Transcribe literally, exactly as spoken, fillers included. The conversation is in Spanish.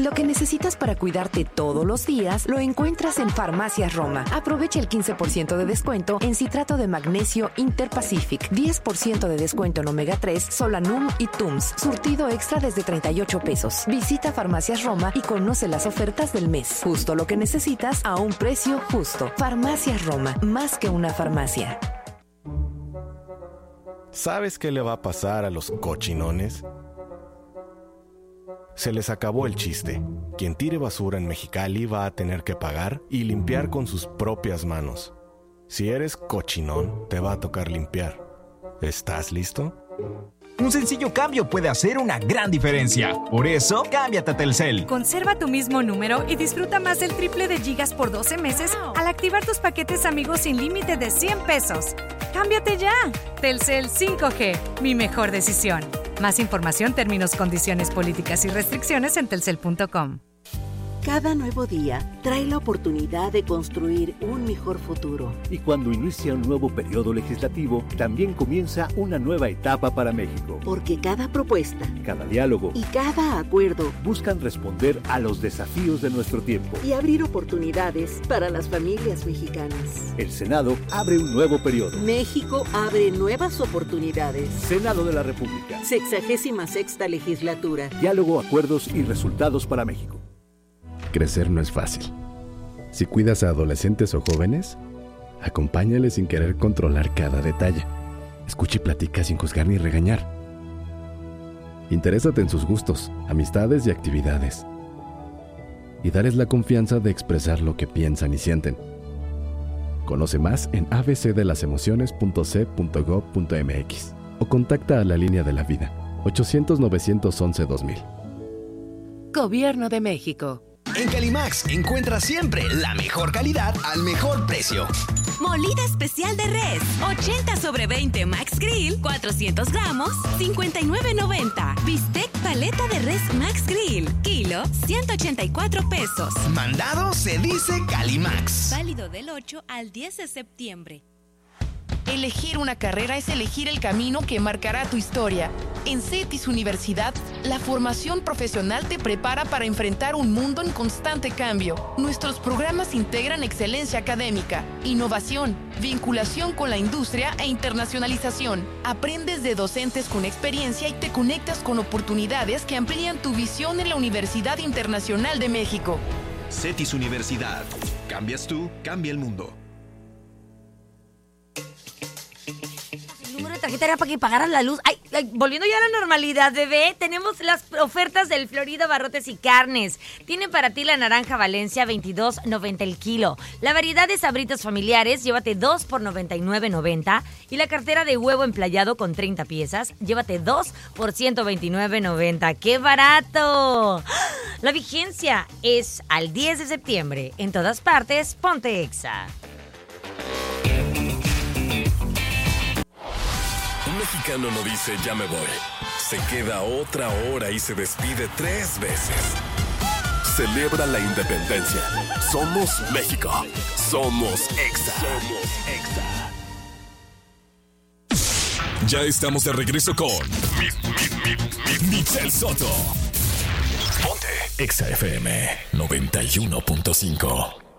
Lo que necesitas para cuidarte todos los días lo encuentras en Farmacias Roma. Aprovecha el quince por ciento de descuento en citrato de magnesio Interpacific, diez por ciento de descuento en omega tres, Solanum y Tums. Surtido extra desde treinta y ocho pesos. Visita Farmacias Roma y conoce las ofertas del mes. Justo lo que necesitas a un precio justo. Farmacias Roma, más que una farmacia. ¿Sabes qué le va a pasar a los cochinones? Se les acabó el chiste. Quien tire basura en Mexicali va a tener que pagar y limpiar con sus propias manos. Si eres cochinón, te va a tocar limpiar. ¿Estás listo? Un sencillo cambio puede hacer una gran diferencia. Por eso, cámbiate a Telcel. Conserva tu mismo número y disfruta más del triple de gigas por doce meses al activar tus paquetes amigos sin límite de cien pesos. ¡Cámbiate ya! Telcel cinco G, mi mejor decisión. Más información, términos, condiciones, políticas y restricciones en telcel punto com. Cada nuevo día trae la oportunidad de construir un mejor futuro. Y cuando inicia un nuevo periodo legislativo, también comienza una nueva etapa para México. Porque cada propuesta, cada diálogo y cada acuerdo buscan responder a los desafíos de nuestro tiempo y abrir oportunidades para las familias mexicanas. El Senado abre un nuevo periodo. México abre nuevas oportunidades. Senado de la República. Sexagésima sexta legislatura. Diálogo, acuerdos y resultados para México. Crecer no es fácil. Si cuidas a adolescentes o jóvenes, acompáñales sin querer controlar cada detalle. Escucha y platica sin juzgar ni regañar. Interésate en sus gustos, amistades y actividades. Y dales la confianza de expresar lo que piensan y sienten. Conoce más en a b c de las emociones punto c punto gob punto m x o contacta a la línea de la vida ochocientos, novecientos once, dos mil. Gobierno de México. En Calimax encuentras siempre la mejor calidad al mejor precio. Molida especial de res, ochenta sobre veinte Max Grill, cuatrocientos gramos, cincuenta y nueve noventa. Bistec paleta de res Max Grill, kilo, ciento ochenta y cuatro pesos. Mandado se dice Calimax. Válido del ocho al diez de septiembre. Elegir una carrera es elegir el camino que marcará tu historia. En CETIS Universidad, la formación profesional te prepara para enfrentar un mundo en constante cambio. Nuestros programas integran excelencia académica, innovación, vinculación con la industria e internacionalización. Aprendes de docentes con experiencia y te conectas con oportunidades que amplían tu visión en la Universidad Internacional de México. CETIS Universidad. Cambias tú, cambia el mundo. Tarjeta era para que pagaras la luz. Ay, ay, volviendo ya a la normalidad, bebé, tenemos las ofertas del Florida Barrotes y Carnes. Tienen para ti la naranja Valencia veintidós noventa el kilo. La variedad de sabritas familiares, llévate dos por noventa y nueve noventa. Y la cartera de huevo emplayado con treinta piezas, llévate dos por ciento veintinueve noventa. ¡Qué barato! La vigencia es al diez de septiembre. En todas partes, ponte Exa. Un mexicano no dice ya me voy. Se queda otra hora y se despide tres veces. Celebra la independencia. Somos México. Somos Exa. Somos Exa. Ya estamos de regreso con Michelle Soto. Ponte Exa F M noventa y uno punto cinco.